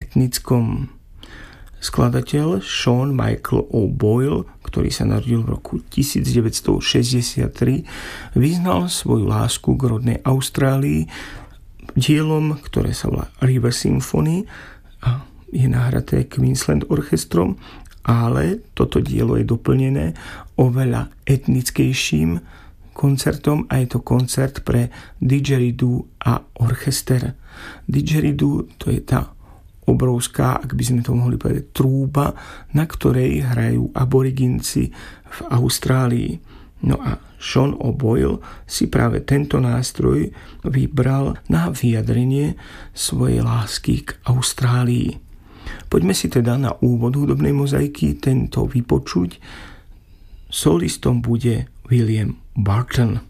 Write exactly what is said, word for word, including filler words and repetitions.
etnickom. Skladateľ Sean Michael O'Boyle, ktorý sa narodil v roku devätnásťstošesťdesiattri, vyznal svoju lásku k rodnej Austrálii dielom, ktoré sa volá River Symphony a je nahraté Queensland orchestrom, ale toto dielo je doplnené oveľa etnickejším koncertom a je to koncert pre didgeridoo a orchester. Didgeridoo to je tá obrovská, ak by sme to mohli povedať, trúba, na ktorej hrajú aboriginci v Austrálii. No a Sean O'Boyle si práve tento nástroj vybral na vyjadrenie svojej lásky k Austrálii. Poďme si teda na úvod hudobnej mozaiky tento vypočuť. Solistom bude William Burton.